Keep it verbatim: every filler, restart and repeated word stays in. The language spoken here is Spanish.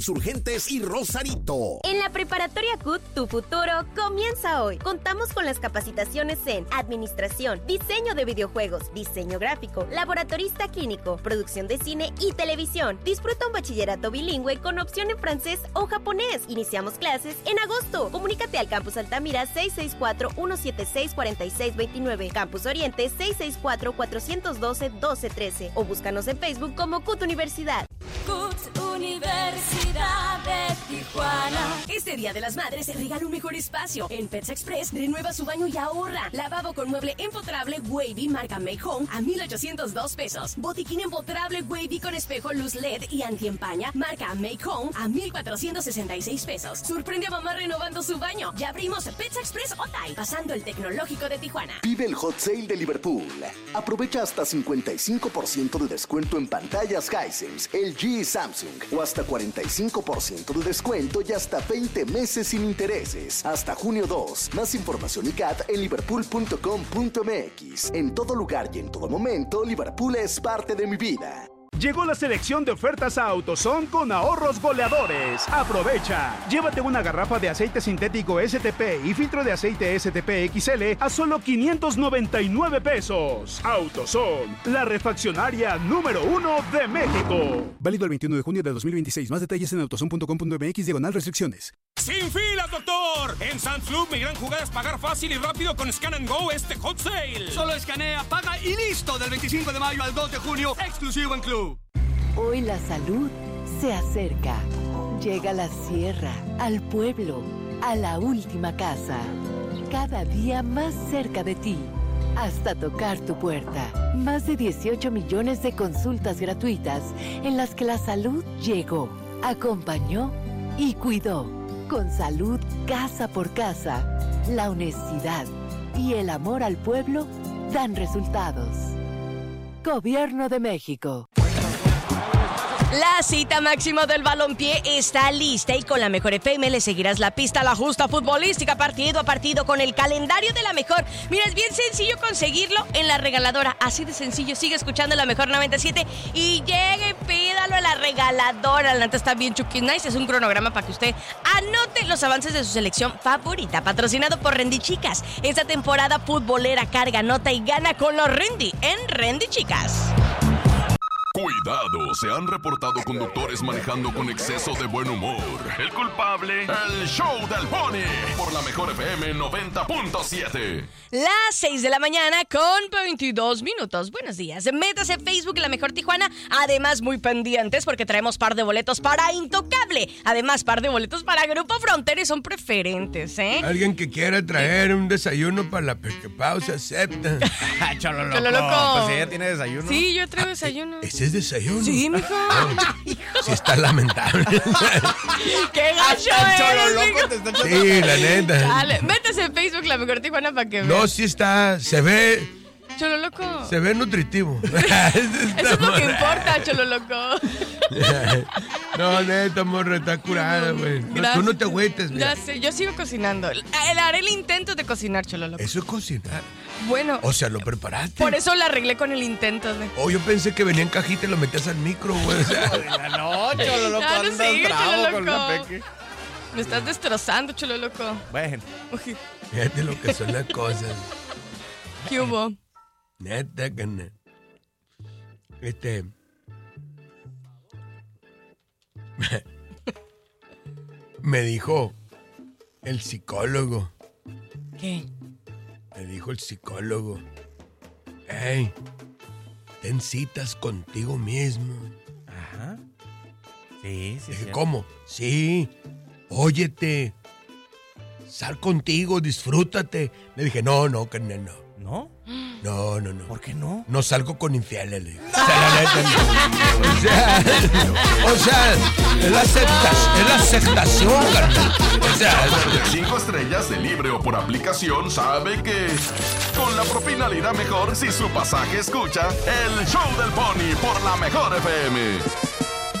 Urgentes y Rosarito. En la Preparatoria C U T, tu futuro comienza hoy. Contamos con las capacitaciones en Administración, Diseño de Videojuegos, Diseño Gráfico, Laboratorista Clínico, Producción de Cine y Televisión. Disfruta un bachillerato bilingüe con opción en francés o japonés. Iniciamos clases en agosto. Comunícate al Campus Altamira seis seis cuatro, uno siete seis, cuatro seis dos nueve, Campus Oriente seis seis cuatro, cuatro uno dos, uno dos uno tres o búscanos en Facebook como C U T Universidad. C U T Universidad de Tijuana. Este Día de las Madres se regala un mejor espacio. En Pets Express renueva su baño y ahorra. Lavabo con mueble empotrable Wavy marca Make Home a mil ochocientos dos pesos. Botiquín empotrable Wavy con espejo luz L E D y antiempaña marca Make Home a mil cuatrocientos sesenta y seis pesos. Sorprende a mamá renovando su baño. Ya abrimos Pets Express Otay, pasando el tecnológico de Tijuana. Vive el Hot Sale de Liverpool. Aprovecha hasta cincuenta y cinco por ciento de descuento en pantallas Hisense, L G y Samsung, o hasta cuarenta y cinco por ciento de descuento y hasta veinte meses sin intereses. Hasta junio dos. Más información y C A T en liverpool punto com punto m x. En todo lugar y en todo momento, Liverpool es parte de mi vida. Llegó la selección de ofertas a AutoZone con ahorros goleadores. ¡Aprovecha! Llévate una garrafa de aceite sintético S T P y filtro de aceite S T P X L a solo quinientos noventa y nueve pesos. AutoZone, la refaccionaria número uno de México. Válido el veintiuno de junio de dos mil veintiséis. Más detalles en autozone punto com punto m x diagonal restricciones. ¡Sin filas, doctor! En Sam's Club, mi gran jugada es pagar fácil y rápido con Scan and Go este Hot Sale. Solo escanea, paga y listo. Del veinticinco de mayo al dos de junio, exclusivo en Club. Hoy la salud se acerca. Llega a la sierra, al pueblo, a la última casa. Cada día más cerca de ti, hasta tocar tu puerta. Más de dieciocho millones de consultas gratuitas en las que la salud llegó, acompañó y cuidó. Con salud casa por casa, la honestidad y el amor al pueblo dan resultados. Gobierno de México. La cita máxima del balompié está lista y con la Mejor F M le seguirás la pista a la justa futbolística partido a partido con el calendario de la Mejor. Mira, es bien sencillo conseguirlo en la regaladora. Así de sencillo. Sigue escuchando la Mejor noventa y siete y llegue, pídalo a la regaladora. La neta está bien chucky nice. Es un cronograma para que usted anote los avances de su selección favorita. Patrocinado por Rendy Chicas. Esta temporada futbolera carga nota y gana con los Rendy en Rendy Chicas. Cuidado, se han reportado conductores manejando con exceso de buen humor. El culpable, el show del Pony, por la Mejor F M noventa punto siete. Las seis de la mañana con veintidós minutos. Buenos días. Métase en Facebook La Mejor Tijuana. Además, muy pendientes porque traemos par de boletos para Intocable. Además, par de boletos para Grupo Frontera y son preferentes, ¿eh? Alguien que quiera traer un desayuno para la pequepausa acepta. Cholo loco. Cholo loco. Pues ella tiene desayuno. Sí, yo traigo desayuno. Ah, ¿ese es desayuno? Sí, mijo. Sí, está lamentable. ¡Qué gacho Hasta el Cholo eres, loco mijo! te está echando. Sí, la neta. Dale, métese en Facebook La Mejor Tijuana para que vea. No, sí está, se ve, Cholo loco. se ve nutritivo. Eso es lo que importa, Cholo loco. No, neta, morra, está curada, güey. No, tú no te agüites, Ya mira. sé, yo sigo cocinando. El- Haré el intento de cocinar, Cholo loco. Eso es cocinar. Bueno, O sea, lo preparaste. por eso la arreglé con el intento de... Oh, yo pensé que venía en cajita y lo metías al micro, güey. O sea, No, Cholo loco, Ya no andas sigue, bravo Cholo con la loco. peque. Me estás destrozando, Cholo loco. Bueno. Uy, fíjate lo que son las cosas. ¿qué hubo? Neta, que no. Este. Me dijo el psicólogo. ¿Qué? Me dijo el psicólogo. Hey, ten citas contigo mismo. Ajá. Sí, sí. Dije, sí. ¿cómo? Sí. Óyete. Sal contigo, disfrútate. Le dije, no, no, carnal, no. ¿No? No, no, no. ¿Por qué no? No salgo con infieles, le dije. O sea, la neta, no. O sea, o sea, es la aceptación, es la aceptación, carnal. O sea, De cinco estrellas de libre o por aplicación sabe que con la propina le irá mejor si su pasaje escucha el show del Pony por la Mejor F M.